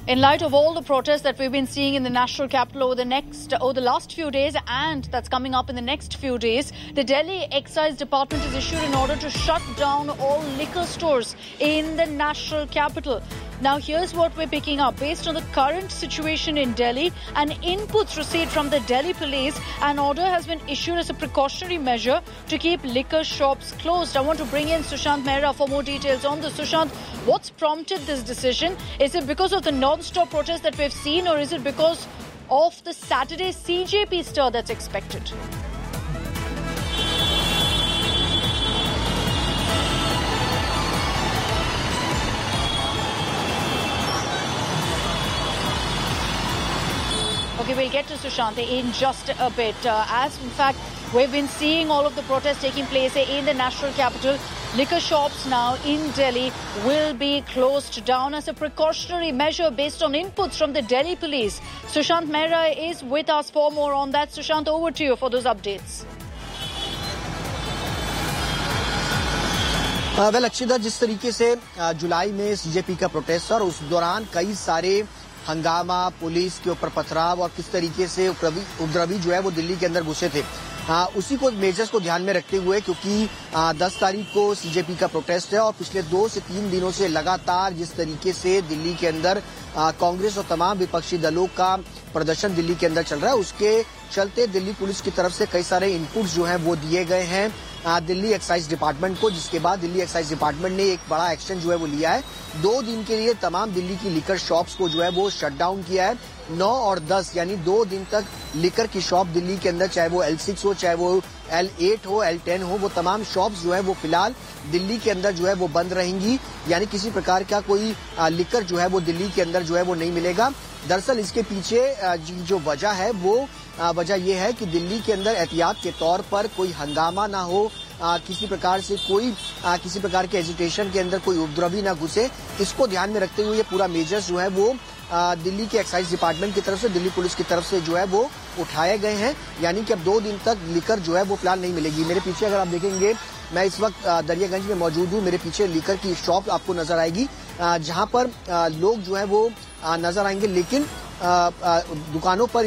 In light of all the protests that we've been seeing in the national capital over the last few days, and that's coming up in the next few days, the Delhi Excise Department has issued an order to shut down all liquor stores in the national capital. Now, here's what we're picking up. Based on the current situation in Delhi and inputs received from the Delhi police, an order has been issued as a precautionary measure to keep liquor shops closed. I want to bring in Sushant Mehra for more details on this. Sushant, what's prompted this decision? Is it because of the non-stop protests that we've seen, or is it because of the Saturday CJP stir that's expected? Okay, we'll get to Sushant in just a bit. As in fact, we've been seeing all of the protests taking place in the national capital. Liquor shops now in Delhi will be closed down as a precautionary measure based on inputs from the Delhi police. Sushant Mehra is with us for more on that. Sushant, over to you for those updates. Well Akshita, जिस तरीके से जुलाई में CJP का protest और उस दौरान कई सारे हंगामा, पुलिस के ऊपर पथराव और किस तरीके से उपद्रवी जो है वो दिल्ली के अंदर घुसे थे, उसी को मेजर्स को ध्यान में रखते हुए, क्योंकि 10 तारीख को सीजेपी का प्रोटेस्ट है और पिछले 2 से 3 दिनों से लगातार जिस तरीके से दिल्ली के अंदर कांग्रेस और तमाम विपक्षी दलों का प्रदर्शन दिल्ली के अंदर चल रहा है, उसके चलते दिल्ली पुलिस की तरफ से कई सारे इनपुट्स जो हैं वो दिए गए हैं दिल्ली एक्साइज डिपार्टमेंट को, जिसके बाद दिल्ली एक्साइज डिपार्टमेंट ने एक बड़ा एक्शन जो है वो लिया है। 2 दिन के लिए तमाम दिल्ली की लिकर शॉप्स को जो है वो शट डाउन किया है। 9 और 10 यानी 2 दिन तक लिकर की शॉप दिल्ली के अंदर, चाहे वो L6 हो, चाहे वो L8 हो, L10 हो, वो तमाम शॉप्स जो है वो फिलहाल दिल्ली के अंदर जो है वो बंद रहेंगी। यानी किसी प्रकार का कोई लिकर जो है वो दिल्ली के अंदर जो है वो नहीं मिलेगा। दरअसल इसके पीछे जो वजह है वो वजह यह है कि दिल्ली के अंदर एहतियात के तौर पर कोई हंगामा ना हो, किसी प्रकार से किसी प्रकार के एजिटेशन के अंदर कोई उपद्रवी ना घुसे। इसको ध्यान में रखते हुए ये पूरा मेजर्स जो है वो दिल्ली के एक्साइज डिपार्टमेंट की तरफ से, दिल्ली पुलिस की तरफ से जो है वो उठाए गए हैं। यानी कि अब 2 दिन तक लिकर जो है वो फिलहाल नहीं मिलेगी। मेरे पीछे अगर आप देखेंगे, मैं इस वक्त दरियागंज में मौजूद हूँ। मेरे पीछे लिकर की शॉप आपको नजर आएगी, जहां पर लोग जो है वो नजर आएंगे, लेकिन दुकानों पर